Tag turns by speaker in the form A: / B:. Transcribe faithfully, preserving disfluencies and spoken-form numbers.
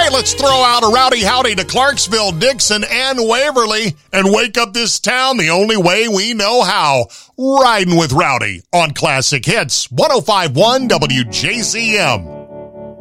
A: right, let's throw out a rowdy howdy to Clarksville, Dixon, and Waverly and wake up this town the only way we know how. Riding with Rowdy on Classic Hits one oh five point one W J C M.